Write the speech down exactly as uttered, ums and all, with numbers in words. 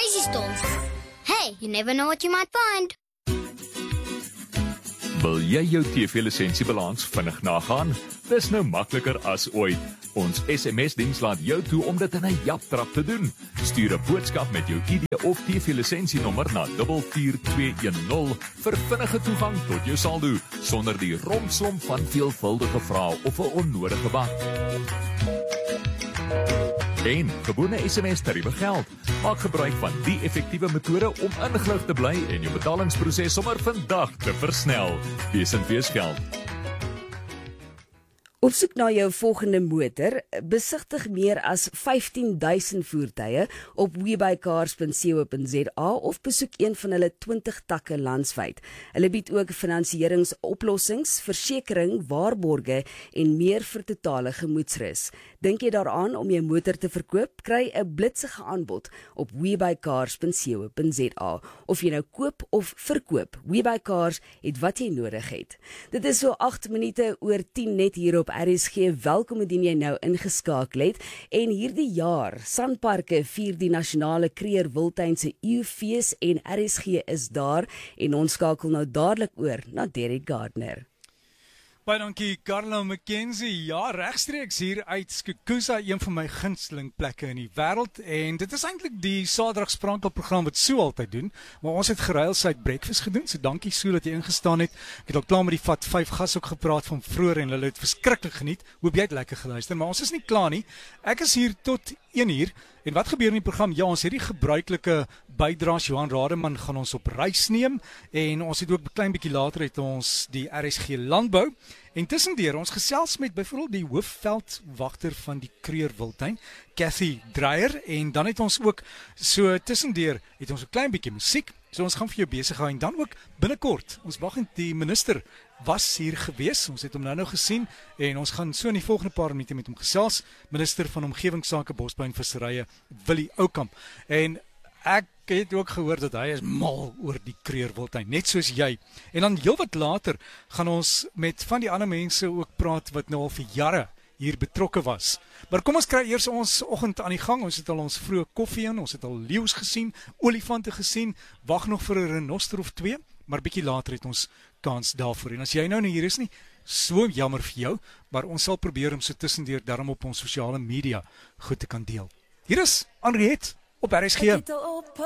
crazy stalls. Hey, you never know what you might find. Wil jy jou T V-lisensiebalans vinnig nagaan? Dis nou makliker as ooit. Ons S M S-diens laat jou toe om dit in 'n japtrap te doen. Stuur 'n boodskap met jou I D of T V-lisensienommer na vier vier twee een nul vir vinnige toegang tot jou saldo, sonder die rompslomp van veelvuldige vrae of 'n onnodige bak. En gewone S M S-tariewe geld. Maak gebruik van die effektiewe metode om ingelig te bly en jou betalingsproses sommer vandag te versnel. Wees en wees geld. Op soek na jou volgende motor, besigtig meer as vyftien duisend voertuie op webuycars punt co punt za of besoek een van hulle twintig takke landwyd. Hulle bied ook finansieringsoplossings, versekering, waarborge en meer vir totale gemoedsrus. Dink jy daaraan om jou motor te verkoop? Kry 'n blitsige aanbod op webuycars punt co punt za. Of jy nou koop of verkoop, Webuycars het wat jy nodig het. Dit is so agt minute oor tien net hier op R S G. Welkom indien jy nou ingeskakel het. En hierdie jaar, Sanparke vier die nasionale Kruger Wildtuin se eeufees en R S G is daar en ons skakel nou dadelik oor na Derek Gardner. Baie dankie, Carla McKenzie. Ja, regstreeks hier uit Skukuza, een van my gunsteling plekke in die wêreld. En dit is eintlik die Saterdag sprankelprogram wat so altyd doen. Maar ons het geruilsyd breakfast gedoen, so dankie so dat jy ingestaan het. Ek het al klaar met die vat vyf gas ook gepraat van vroeër en hulle het verskriklik geniet. Hoop jy het lekker geluister, maar ons is nie klaar nie. Ek is hier tot een uur. En wat gebeur in die program? Ja, ons het die gebruikelike bydraes. Johan Rademan gaan ons op reis neem en ons het ook 'n klein bietjie later het ons die R S G landbou. En tussendeur ons gesels met byvoorbeeld die hoofveldwagter van die Kruger Wildtuin, Cathy Dreyer, en dan het ons ook so tussendeur het ons 'n klein bietjie musiek. So ons gaan vir jou besig hou en dan ook binnekort. Ons wag en die minister was hier gewees. Ons het hom nou nou gesien en ons gaan so in die volgende paar minute met hom gesels. Minister van Omgewingsake, Bosbou en Visserye, Willie Oukamp. En ek het ook gehoor dat hy is mal oor die Kruger Wildtuin, net soos jy. En dan heelwat later gaan ons met van die ander mense ook praat wat nou al vir jare hier betrokke was. Maar kom ons kry eers ons oggend aan die gang. Ons het al ons vroeë koffie in, ons het al leeu's gesien, olifante gesien, wag nog vir 'n renoster of twee, maar bietjie later het ons kans daarvoor. En as jy nou nie hier is nie, so jammer vir jou, maar ons sal probeer om so tussendeur daarom op ons sosiale media goed te kan deel. Hier is Henriette op R S G.